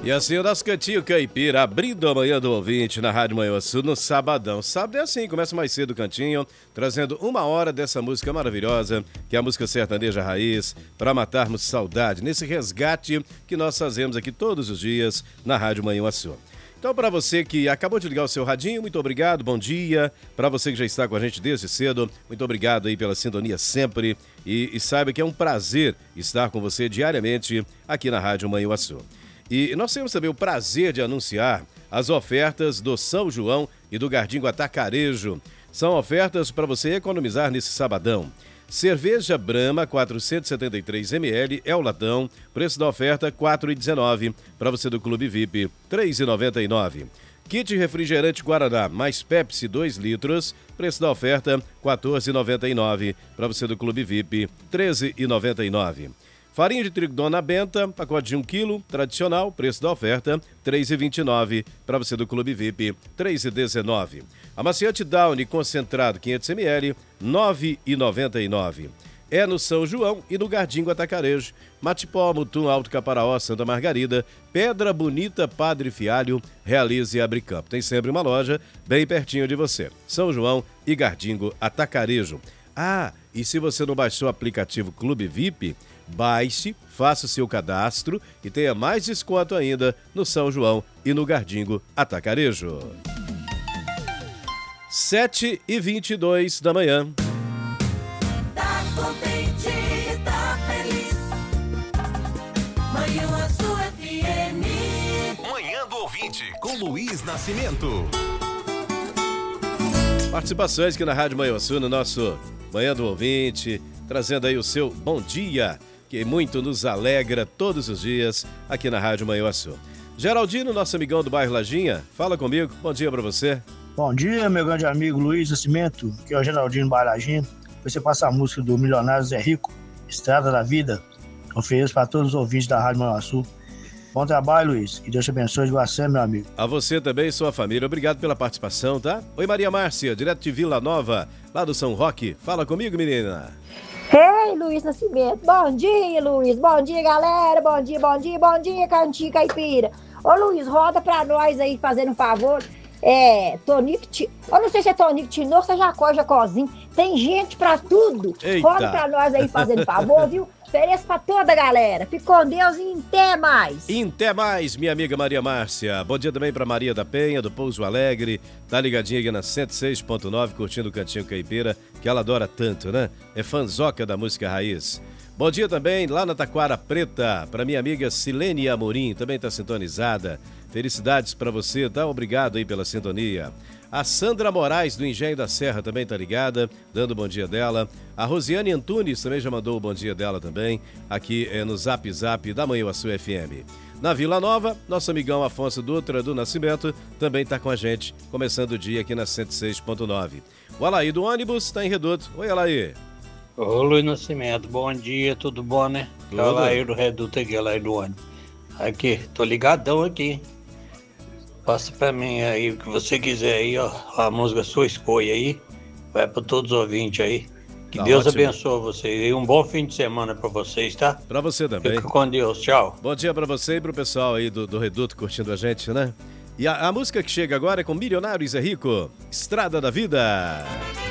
E assim o nosso cantinho caipira, abrindo a manhã do ouvinte na Rádio Manhuaçu no sabadão. Sábado é assim, começa mais cedo o cantinho, trazendo 1 hora dessa música maravilhosa, que é a música sertaneja raiz, para matarmos saudade, nesse resgate que nós fazemos aqui todos os dias na Rádio Manhuaçu. Então, para você que acabou de ligar o seu radinho, muito obrigado, bom dia. Para você que já está com a gente desde cedo, muito obrigado aí pela sintonia sempre. E saiba que é um prazer estar com você diariamente aqui na Rádio Manhuaçu. E nós temos também o prazer de anunciar as ofertas do São João e do Gardingo Atacarejo. São ofertas para você economizar nesse sabadão. Cerveja Brahma 473 ml é o latão, preço da oferta R$ 4,19. Para você do Clube VIP, R$ 3,99. Kit refrigerante Guaraná mais Pepsi 2 litros, preço da oferta R$ 14,99. Para você do Clube VIP, R$ 13,99. Farinha de trigo Dona Benta, pacote de 1 kg, tradicional, preço da oferta, R$ 3,29. Para você do Clube VIP, R$ 3,19. Amaciante Downy concentrado 500 ml, R$ 9,99. É no São João e no Gardingo Atacarejo. Matipó, Mutum, Alto Caparaó, Santa Margarida, Pedra Bonita, Padre Fialho, Realize e Abricampo. Tem sempre uma loja bem pertinho de você. São João e Gardingo Atacarejo. Ah, e se você não baixou o aplicativo Clube VIP, baixe, faça o seu cadastro e tenha mais desconto ainda no São João e no Gardingo Atacarejo. 7h22 da manhã. Tá contente, tá feliz. Manhuaçu FM. Manhã do ouvinte com Luiz Nascimento. Participações aqui na Rádio Manhuaçu, no nosso Manhã do Ouvinte, trazendo aí o seu bom dia, que muito nos alegra todos os dias aqui na Rádio Manhuaçu. Geraldino, nosso amigão do bairro Lajinha, fala comigo, bom dia pra você. Bom dia, meu grande amigo Luiz Nascimento, que é o Geraldino Bairro. Você passa a música do Milionário Zé Rico, Estrada da Vida. Ofereço para todos os ouvintes da Rádio Manhuaçu. Bom trabalho, Luiz. Que Deus te abençoe de você, meu amigo. A você também e sua família. Obrigado pela participação, tá? Oi, Maria Márcia, direto de Vila Nova, lá do São Roque. Fala comigo, menina. Ei, Luiz Nascimento. Bom dia, Luiz. Bom dia, galera. Bom dia, Cantinho Caipira. Ô, Luiz, roda pra nós aí, fazendo um favor. Tonico, eu não sei se é Tonico Tinor, se é Jacozinho. Tem gente pra tudo. Eita. Roda pra nós aí, fazendo favor, viu? Ofereço pra toda a galera. Fique com Deus e até mais. Até mais, minha amiga Maria Márcia. Bom dia também pra Maria da Penha, do Pouso Alegre. Tá ligadinha aqui na 106.9, curtindo o Cantinho Caipira, que ela adora tanto, né? É fanzoca da música raiz. Bom dia também lá na Taquara Preta, pra minha amiga Silene Amorim, também tá sintonizada. Felicidades pra você, tá? Obrigado aí pela sintonia. A Sandra Moraes, do Engenho da Serra, também tá ligada, dando o bom dia dela. A Rosiane Antunes também já mandou o bom dia dela também, aqui no Zap Zap da Manhuaçu FM. Na Vila Nova, nosso amigão Afonso Dutra do Nascimento também tá com a gente, começando o dia aqui na 106.9. O Alaí do ônibus tá em Reduto. Oi, Alaí. Ô, Luiz Nascimento, bom dia, tudo bom, né? Tudo. Alaí do Reduto aqui, Alaí do ônibus. Aqui, tô ligadão aqui. Passa pra mim aí o que você quiser aí, ó. A música sua escolha aí. Vai pra todos os ouvintes aí. Que Tá Deus ótimo. abençoe vocês. E um bom fim de semana pra vocês, tá? Pra você também. Fica com Deus, tchau. Bom dia pra você e pro pessoal aí do Reduto curtindo a gente, né? E a música que chega agora é com Milionário e Zé Rico, Estrada da Vida.